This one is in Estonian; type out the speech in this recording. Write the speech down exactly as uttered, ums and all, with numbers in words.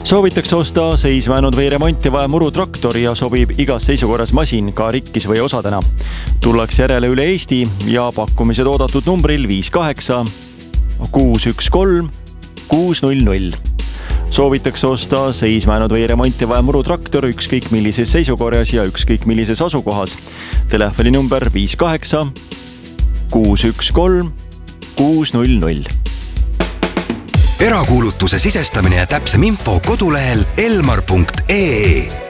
Soovitakse osta seisma jäänud või remonti vaja murutraktor ja sobib igas seisukorras masin ka rikkis või osadena. Tullakse järele üle Eesti ja pakkumised oodatud numbril viis kaheksa kuus üks kolm kuus null null. Soovitakse osta seisma jäänud või remonti vaja murutraktor ükskõik millises seisukorras ja ükskõik millises asukohas. Telefoni number viis kaheksa kuus üks kolm kuus null null. Erakuulutuse sisestamine ja täpsem info kodulehel elmar punkt ee.